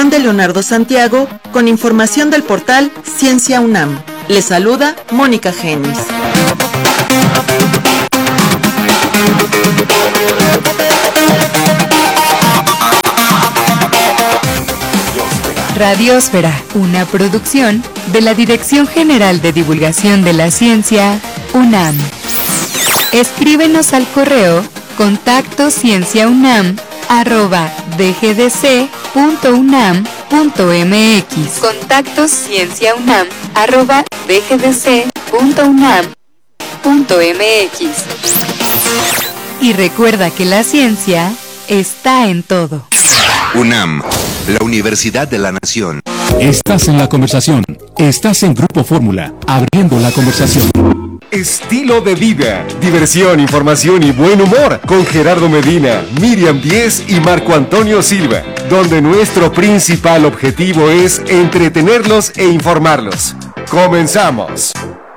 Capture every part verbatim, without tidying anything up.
Guión de Leonardo Santiago, con información del portal Ciencia UNAM. Les saluda Mónica Genis. Radiosfera, una producción de la Dirección General de Divulgación de la Ciencia, UNAM. Escríbenos al correo contacto cienciaunam arroba dgdc punto unam punto mx. Contacto cienciaunam arroba dgdc punto unam punto mx. Y recuerda que la ciencia está en todo. UNAM, la Universidad de la Nación. Estás en la conversación. Estás en Grupo Fórmula, abriendo la conversación. Estilo de vida, diversión, información y buen humor con Gerardo Medina, Miriam Díez y Marco Antonio Silva, donde nuestro principal objetivo es entretenerlos e informarlos. ¡Comenzamos!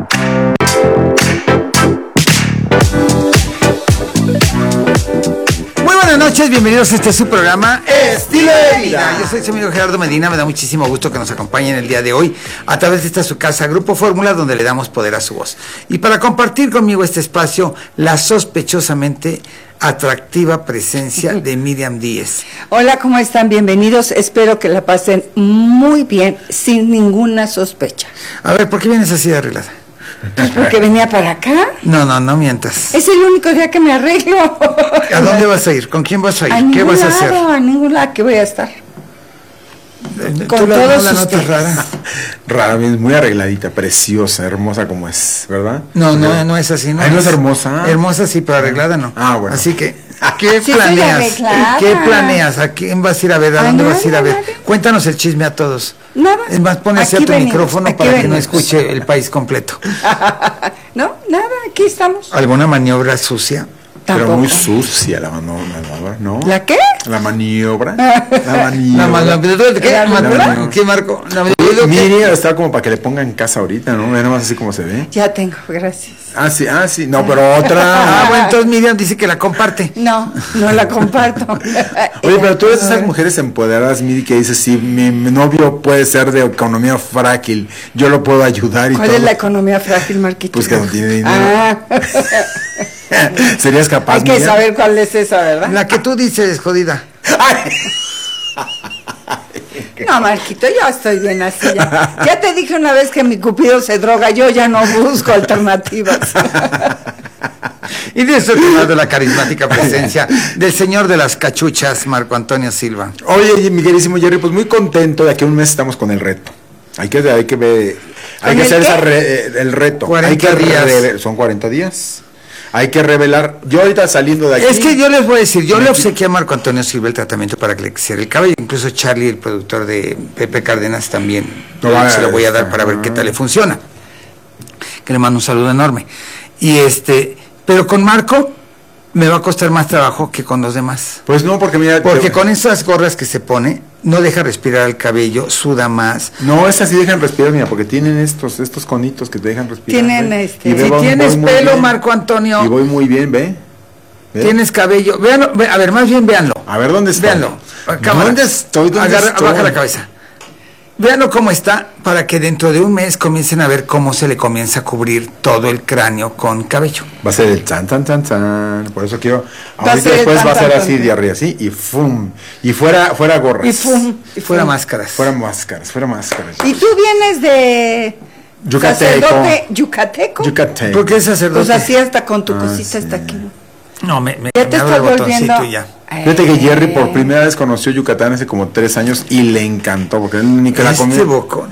Buenas noches, bienvenidos a este su programa Estilo de Vida. Yo soy su amigo Gerardo Medina, me da muchísimo gusto que nos acompañen el día de hoy a través de esta su casa, Grupo Fórmula, donde le damos poder a su voz. Y para compartir conmigo este espacio, la sospechosamente atractiva presencia de Miriam Díez. Hola, ¿cómo están? Bienvenidos, espero que la pasen muy bien, sin ninguna sospecha. A ver, ¿por qué vienes así de arreglada? Pues porque venía para acá. No, no, no mientas. Es el único día que me arreglo. ¿A dónde vas a ir? ¿Con quién vas a ir? A ¿Qué vas a hacer? Lado, a ningún lado que voy a estar. Con ¿Tú la, todos no la notas rara. Rara, muy arregladita, preciosa, hermosa como es, ¿verdad? No, no, no es así. No, Ay, no es hermosa. Hermosa sí, pero arreglada no. Ah, bueno. Así que, ¿qué sí planeas? ¿Qué planeas? ¿A quién vas a ir a ver? ¿A dónde Ay, vas a ir a ver? nada. Cuéntanos el chisme a todos. Nada. Es más, pon hacia Aquí tu venimos, micrófono aquí para que no venimos. escuche el país completo. No, nada, aquí estamos. ¿Alguna maniobra sucia? Pero Tampoco. muy sucia la maniobra, ¿no? ¿La qué? La maniobra. La La maniobra. maniobra. ¿Qué, ¿La maniobra? maniobra? ¿Qué, Marco? ¿La Oye, maniobra? Miriam está como para que le ponga en casa ahorita, ¿no? Ve nomás así como se ve. Ya tengo, gracias. Ah, sí, ah, sí. No, pero Ah, otra. bueno, entonces Miriam dice que la comparte. No, no la comparto. Oye, pero tú eres de esas mujeres empoderadas, Miri, que dices, si mi novio puede ser de economía frágil, yo lo puedo ayudar y ¿Cuál todo. es la economía frágil, Marquito? Pues que no tiene dinero. Ah. ¿Serías capaz, Hay que Miriam? saber cuál es esa, ¿verdad? La que tú dices, jodida. Ay. No, Marquito, yo estoy bien así ya. Ya te dije una vez que mi cupido se droga, yo ya no busco alternativas. Y de eso de la carismática presencia del señor de las cachuchas, Marco Antonio Silva. Oye, mi queridísimo Jerry, pues muy contento de que un mes estamos con el reto. Hay que, hay que ver, hay que el hacer qué? esa re- el reto. cuarenta hay que días. reve- son cuarenta días. Hay que revelar. Yo ahorita saliendo de aquí. Es que yo les voy a decir, yo le obsequié a Marco Antonio Silva el tratamiento para que le creciera el cabello. Incluso Charlie, el productor de Pepe Cárdenas, también No, se lo voy a dar para ver qué tal le funciona. Que le mando un saludo enorme. Y este, pero con Marco me va a costar más trabajo que con los demás. Pues no, porque mira. Porque te- con esas gorras que se pone, no deja respirar el cabello, suda más. No, esas sí dejan respirar, mira, porque tienen estos, estos conitos que te dejan respirar. Tienen, ¿ve? este- Y ve, Si voy- tienes voy muy pelo, bien. Marco Antonio, Y voy muy bien, ve. ¿Ve? tienes cabello, véanlo, ve- a ver, más bien véanlo. A ver, ¿dónde estoy? Véanlo. Cámara. ¿Dónde estoy? ¿Dónde Agarra- estoy? Baja la cabeza. Véanlo cómo está, para que dentro de un mes comiencen a ver cómo se le comienza a cubrir todo el cráneo con cabello. Va a ser el chan, chan, chan, chan. Por eso quiero. Va a Ahorita ser el después tan, va a ser tan, así tan. de arriba, así, y fum. Y fuera, fuera gorras. Y fum, Y fuera máscaras. Fuera máscaras, fuera máscaras. Y tú vienes de Yucateco. sacerdote yucateco. Yucatán. ¿Por qué sacerdote? Pues así hasta con tu Ah, cosita sí. está aquí. No, me, me, Ya te me abre estás el volviendo. botoncito y ya. Fíjate que Jerry por Eh. primera vez conoció Yucatán hace como tres años y le encantó, porque él ni que la Este comió. bocón.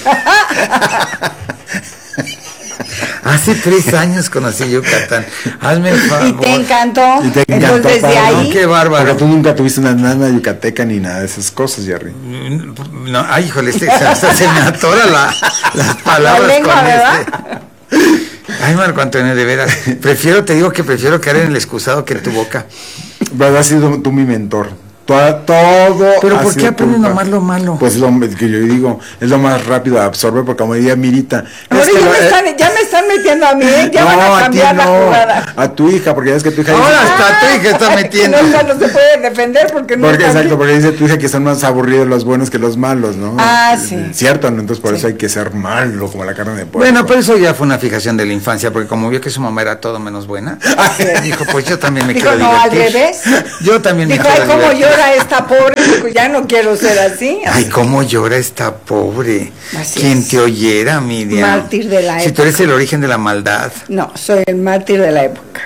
Hace tres años conocí Yucatán. Hazme el favor. Y te encantó. Y te encantó, Entonces desde padre, ¿no? ahí. Qué bárbaro. Porque tú nunca tuviste una nana yucateca ni nada de esas cosas, Jerry. No, ay, híjole, este, hasta se me atora la, las palabras La lengua, con ¿verdad? este. Ay, Marco Antonio, de veras. Prefiero, te digo que prefiero caer en el excusado que en tu boca. Pero has sido tú mi mentor. Todo, todo Pero ha ¿por qué sido aprenden culpa. nomás lo malo? Pues lo que yo digo, es lo más rápido de absorber, porque como diría Mirita, Ahora es que ya, lo- me eh, están, ya me están metiendo a mí, ¿eh? Ya no, van a a ti cambiar la no, jugada. a tu hija, porque ya es que tu hija Ahora dice, hasta tu hija está metiendo. No, no se puede defender porque no porque está exacto, bien. porque dice tu hija que son más aburridos los buenos que los malos, ¿no? Ah, sí. Cierto, ¿no? Entonces por Sí. eso hay que ser malo, como la carne de puerco. Bueno, pero eso ya fue una fijación de la infancia, porque como vio que su mamá era todo menos buena, dijo, pues yo también me Dijo, quiero no, al divertir. revés. Yo también Dijo, me ay, quiero cómo divertir. llora esta pobre, dijo, ya no quiero ser así. Ay, cómo llora esta pobre. Así Quien es. te oyera, Miriam. Mártir de la Si tú época. eres el origen de la maldad. No, soy el mártir de la época.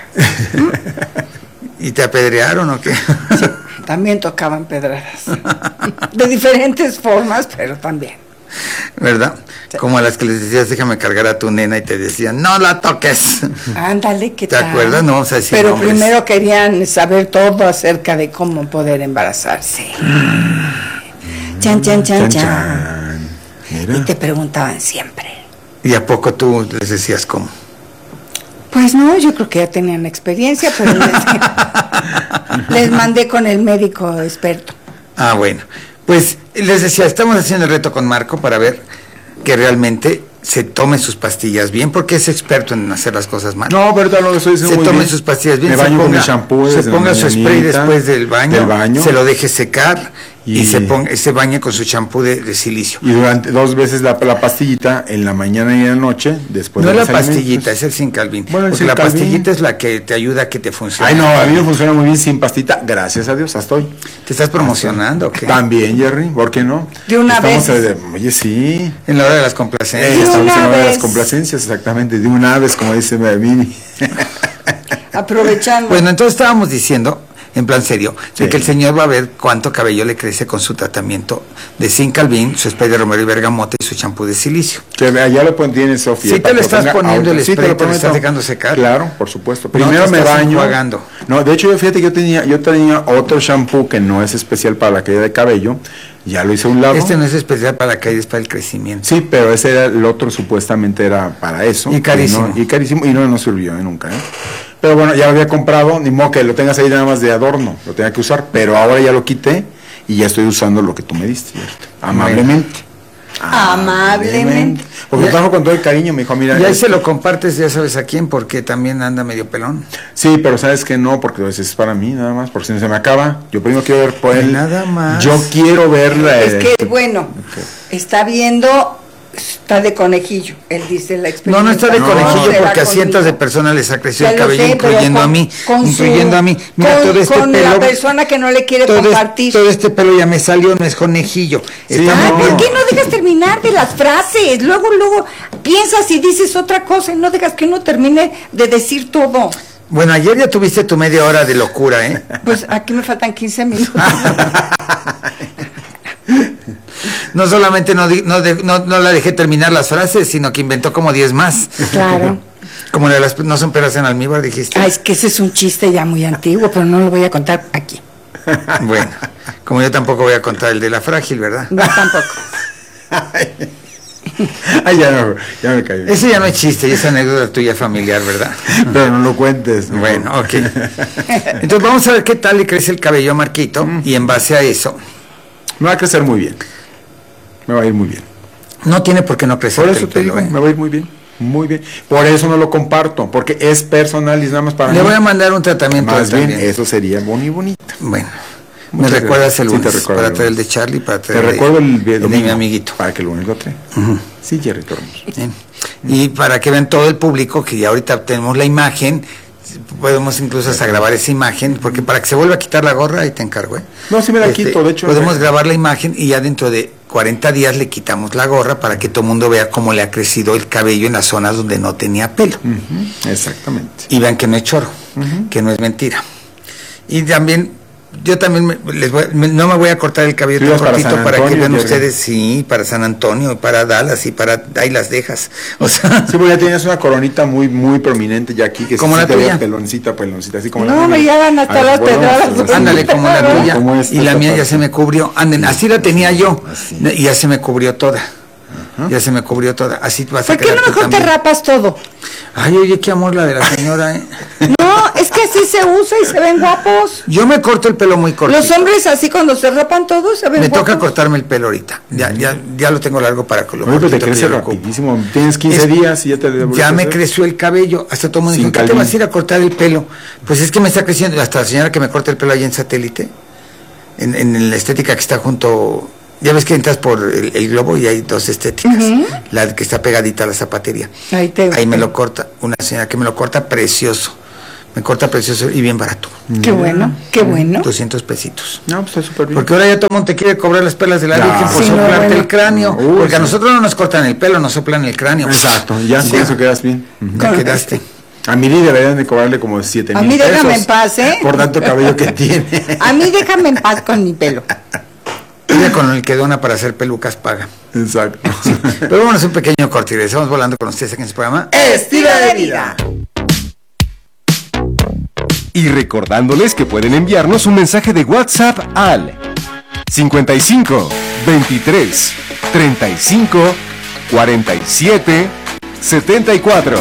¿Y te apedrearon o qué? También tocaban pedradas. De diferentes formas, pero también. ¿Verdad? Como a las que les decías, déjame cargar a tu nena y te decían, no la toques. Ándale, ¿qué ¿Te tal? acuerdas? No vamos a decir Pero nombres. primero querían saber todo acerca de cómo poder embarazarse. Chan, chan, chan, Chan, chan. chan. Mira. Y te preguntaban siempre. ¿Y a poco tú les decías cómo? Pues no, yo creo que ya tenían experiencia, pero les, les mandé con el médico experto. Ah, bueno. Pues les decía, estamos haciendo el reto con Marco para ver que realmente se tome sus pastillas bien, porque es experto en hacer las cosas mal. No, pero ahorita lo estoy diciendo Se muy tome bien. sus pastillas bien, Me se baño ponga, con mi shampoo se desde la ponga su spray mañanita, después del baño, del baño. se lo deje secar y, Y- se ponga, se bañe con su champú de, de silicio. Y durante dos veces la, la pastillita, en la mañana y en la noche, después No de es la los alimentos. pastillita, es el Sincalvin. Bueno, el porque la Sincalvin. pastillita es la que te ayuda a que te funcione. Ay, no, a mí me funciona muy bien sin pastita, gracias a Dios, hasta hoy. ¿Te estás promocionando o qué? También, Jerry, ¿por qué no? De una Estamos vez. de- oye, sí. En la hora de las Eh, complacencias. De estamos una en la hora de las vez. complacencias, exactamente, de una vez, como dice Mimi. Aprovechando. Bueno, entonces estábamos diciendo, en plan serio, de Sí. que el señor va a ver cuánto cabello le crece con su tratamiento de Sincalvin, su spray de romero y bergamote y su champú de silicio. Que allá lo pon- tiene Sofía. Sí te para lo que estás ponga poniendo ahorita. el Sí, spray, lo te lo estás prometo. dejando secar. Claro, por supuesto. No Primero te me estás baño. enjuagando. No, de hecho, yo fíjate que yo tenía, yo tenía otro shampoo que no es especial para la caída de cabello. Ya lo hice a un lado. Este no es especial para la caída, es para el crecimiento. Sí, pero ese era el otro, supuestamente era para eso. Y carísimo. no- y carísimo, y no nos sirvió eh, nunca, ¿eh? Pero bueno, ya lo había comprado, ni modo que lo tengas ahí nada más de adorno, lo tenía que usar, pero ahora ya lo quité y ya estoy usando lo que tú me diste, ¿cierto? Amablemente. Amablemente. Porque Ya- lo trajo con todo el cariño, me dijo, mira. Y ahí este- se lo compartes, ya sabes a quién, porque también anda medio pelón. Sí, pero sabes que no, porque a veces es para mí nada más, porque si no se me acaba. Yo primero quiero ver por él. Nada más. Yo quiero ver la. Es que, bueno, está viendo, está de conejillo, él dice la No, experiencia. no está de No, conejillo será porque a conmigo. cientos de personas les ha crecido Ya el lo cabello, sé, pero incluyendo con- a mí, con su- incluyendo a mí. Mira, con, todo este con pelo, la persona que no le quiere todo, es- compartir. todo este pelo ya me salió, no es conejillo. Sí, Está Ay, muy ¿por bien. qué no dejas terminar de las frases? Luego, luego piensas y dices otra cosa y no dejas que uno termine de decir todo. Bueno, ayer ya tuviste tu media hora de locura, ¿eh? Pues aquí me faltan quince minutos. No solamente no, di- no, de- no, no la dejé terminar las frases, sino que inventó como diez más. Claro. Como la de las no son peras en almíbar, dijiste. Ay, es que ese es un chiste ya muy antiguo, pero no lo voy a contar aquí. Bueno, como yo tampoco voy a contar el de la frágil, ¿verdad? No, tampoco. Ay, ya, no, ya me caí. Ese ya no es chiste, y es anécdota tuya familiar, ¿verdad? Pero no lo cuentes. ¿no? Bueno, ok. Entonces vamos a ver qué tal le crece el cabello a Marquito y en base a eso, Me va a crecer muy bien. Me va a ir muy bien. no tiene por qué no crecer Por el eso te pelo, digo, ¿eh? me va a ir muy bien. Muy bien. Por eso no lo comparto, porque es personal y es nada más para Le mí. voy a mandar un tratamiento Más bien, también. eso sería boni bonito. Bueno, me Muchas recuerdas el gracias. Sí, te lunes recuerdo para el traer el lunes. de Charlie, para Te traer el de- recuerdo el, el de domingo, mi amiguito. Para que el lunes lo trae. Sí, Jerry, tú hermoso. ¿eh? Y para que vean todo el público que ya ahorita tenemos la imagen, podemos incluso hasta grabar esa imagen, porque para que se vuelva a quitar la gorra, ahí te encargo, ¿eh? No, sí me la quito, de hecho. Podemos eh, grabar la imagen y ya dentro de cuarenta días le quitamos la gorra para que todo el mundo vea cómo le ha crecido el cabello en las zonas donde no tenía pelo. ujú, exactamente. Y vean que no es choro, que no es mentira. Y también, yo también me- les voy- me- no me voy a cortar el cabello Tú tan ibas para cortito San para, que Antonio, vean Jerry. ustedes, sí, para San Antonio, para Dallas y para ahí las dejas. O sea, Sí, porque ya tienes una coronita muy, muy prominente ya aquí, que Como sí la te veo tuya. peloncita, peloncita, así como No, la me mía. llegan hasta Ay, las bueno, pedradas. pues, ándale como la Como tuya. como esta Y la mía ya parte. se me cubrió. Anden, así la tenía yo. Así. Y ya se me cubrió toda. Ya se me cubrió toda. Así vas a ¿Por qué quedar no tú mejor te también. rapas todo? Ay, oye, qué amor la de la señora, ¿eh? No, es que así se usa y se ven guapos. Yo me corto el pelo muy corto. Los hombres así cuando se rapan todos se ven Me guapos. toca cortarme el pelo ahorita. Ya, ya, ya lo tengo largo para que lo Oye, pero te cortito que crece yo lo ocupo. rapidísimo. Tienes quince Es- días y ya te devuelves Ya a me hacer. creció el cabello. Hasta todo el mundo Sin dijo, ¿qué te caldín. vas a ir a cortar el pelo? Pues es que me está creciendo. Hasta la señora que me corta el pelo allá en Satélite, en, en la estética que está junto... Ya ves que entras por el, el globo y hay dos estéticas. Ujú. La que está pegadita a la zapatería. Ahí te- Ahí me lo corta. Una señora que me lo corta precioso. Me corta precioso y bien barato. Qué bueno, qué bueno. doscientos pesitos. No, pues está súper bien. Porque ahora ya todo el mundo te quiere cobrar las perlas de la Ya. Virgen por Sí, no, soplarte bueno. el cráneo. Uy, porque a sí. nosotros no nos cortan el pelo, nos soplan el cráneo. Exacto, ya Sí. con eso quedas bien. Ujú. Ya quedaste. A Miri deberían de cobrarle como siete A mil mí déjame pesos en paz, ¿eh? por tanto cabello que tiene. A mí déjame en paz con mi pelo. Ella con el que dona para hacer pelucas paga. Exacto. Pero bueno, es un pequeño corte y regresamos volando con ustedes aquí en este programa. Estilo de vida. Y recordándoles que pueden enviarnos un mensaje de WhatsApp al cincuenta y cinco, veintitrés, treinta y cinco, cuarenta y siete, setenta y cuatro.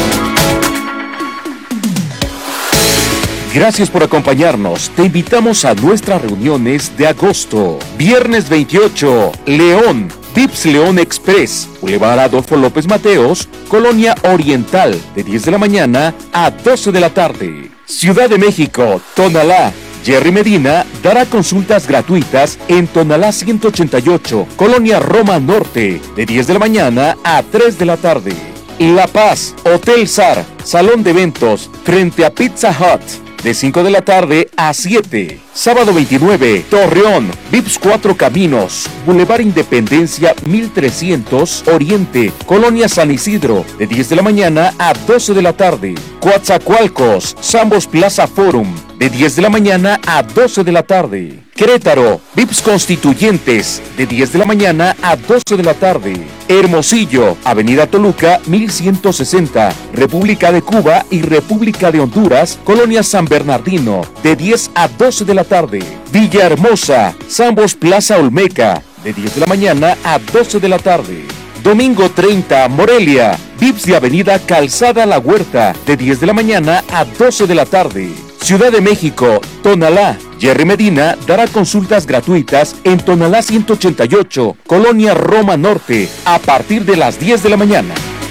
Gracias por acompañarnos. Te invitamos a nuestras reuniones de agosto. Viernes veintiocho, León, Vips León Express, Boulevard Adolfo López Mateos, Colonia Oriental, de diez de la mañana a doce de la tarde. Ciudad de México, Tonalá. Jerry Medina dará consultas gratuitas en Tonalá ciento ochenta y ocho, Colonia Roma Norte, de diez de la mañana a tres de la tarde. La Paz, Hotel Sar, Salón de Eventos, frente a Pizza Hut, de cinco de la tarde a siete. Sábado veintinueve, Torreón, Vips Cuatro Caminos, Boulevard Independencia mil trescientos, Oriente, Colonia San Isidro, de diez de la mañana a doce de la tarde. Coatzacoalcos, Sambos Plaza Forum, de diez de la mañana a doce de la tarde. Querétaro, Vips Constituyentes, de diez de la mañana a doce de la tarde. Hermosillo, Avenida Toluca mil ciento sesenta, República de Cuba y República de Honduras, Colonia San Bernardino, de diez a doce de la tarde. Villahermosa, Sambos Plaza Olmeca, de diez de la mañana a doce de la tarde. Domingo treinta, Morelia, Vips de Avenida Calzada La Huerta, de diez de la mañana a doce de la tarde. Ciudad de México, Tonalá, Jerry Medina dará consultas gratuitas en Tonalá ciento ochenta y ocho, Colonia Roma Norte, a partir de las diez de la mañana.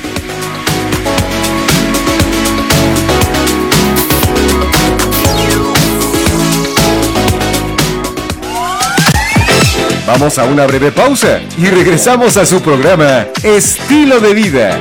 Vamos a una breve pausa y regresamos a su programa Estilo de Vida.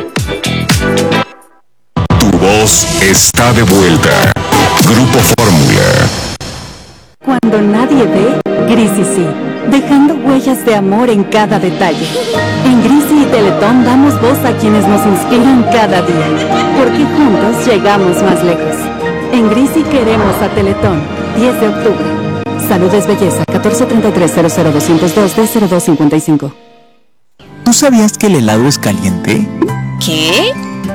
Tu voz está de vuelta. Grupo Fórmula. Cuando nadie ve, Grisi sí, dejando huellas de amor en cada detalle. En Grisi y Teletón damos voz a quienes nos inspiran cada día, porque juntos llegamos más lejos. En Grisi queremos a Teletón, diez de octubre. Salud es belleza, catorce treinta y tres cero cero doscientos dos D cero dos cincuenta y cinco. ¿Tú sabías que el helado es caliente? ¿Qué?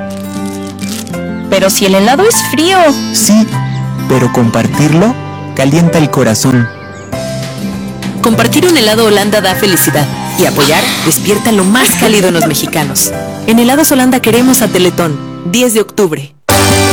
Pero si el helado es frío. Sí, pero compartirlo calienta el corazón. Compartir un helado Holanda da felicidad y apoyar despierta lo más cálido en los mexicanos. En Helados Holanda queremos a Teletón, diez de octubre.